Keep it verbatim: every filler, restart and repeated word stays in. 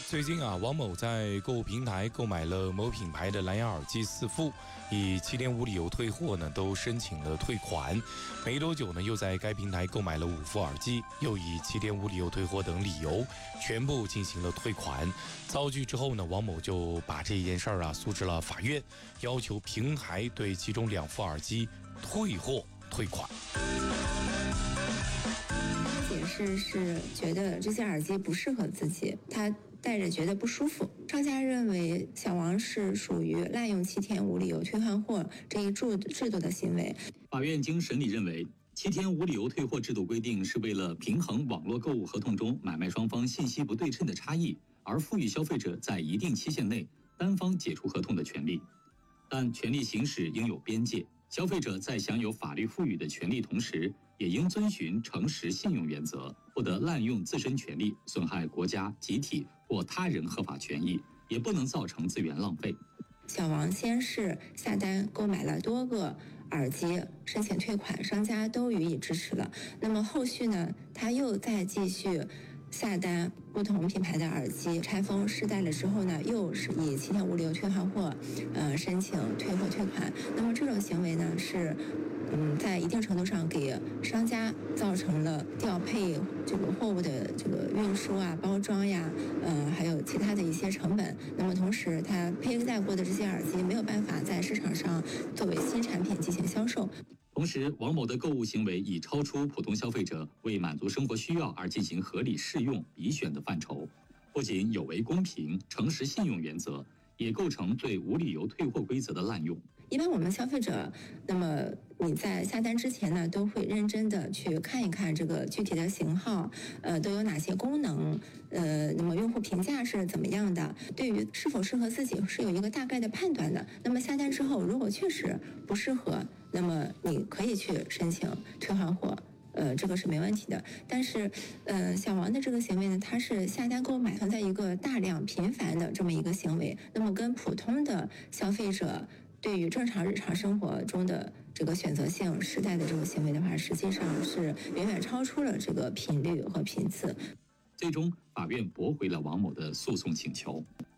最近啊，王某在购物平台购买了某品牌的蓝牙耳机四副，以七天无理由退货呢，都申请了退款。没多久呢，又在该平台购买了五副耳机，又以七天无理由退货等理由，全部进行了退款。遭拒之后呢，王某就把这件事儿啊诉至了法院，要求平台对其中两副耳机退货退款。 解释是觉得这些耳机不适合自己，他戴着觉得不舒服。商家认为小王是属于滥用七天无理由退换货这一制制度的行为。 法院经审理认为，七天无理由退货制度规定是为了平衡网络购物合同中买卖双方信息不对称的差异，而赋予消费者在一定期限内单方解除合同的权利。但权利行使应有边界，消费者在享有法律赋予的权利同时，也应遵循诚实信用原则，不得滥用自身权利，损害国家、集体或他人合法权益，也不能造成资源浪费。 小王先是下单购买了多个耳机，申请退款，商家都予以支持了。那么后续呢，他又再继续下单不同品牌的耳机，拆封试戴了之后呢，又是以七天无理由退换货，呃，申请退货退款。那么这种行为呢，是嗯，在一定程度上给商家造成了调配这个货物的这个运输啊、包装呀，呃，还有其他的一些成本。那么同时，它佩戴过的这些耳机没有办法在市场上作为新产品进行销售。 同时，王某的购物行为已超出普通消费者为满足生活需要而进行合理适用、比选的范畴，不仅有违公平、诚实信用原则，也构成对无理由退货规则的滥用。 一般我们消费者，那么你在下单之前呢，都会认真的去看一看这个具体的型号，呃，都有哪些功能，呃，那么用户评价是怎么样的，对于是否适合自己是有一个大概的判断的。那么下单之后，如果确实不适合，那么你可以去申请退换货。呃，这个是没问题的，但是，呃，小王的这个行为呢，它是下单购买存在一个大量频繁的这么一个行为，那么跟普通的消费者对于正常日常生活中的这个选择性试戴的这种行为的话，实际上是远远超出了这个频率和频次。 最终，法院驳回了王某的诉讼请求。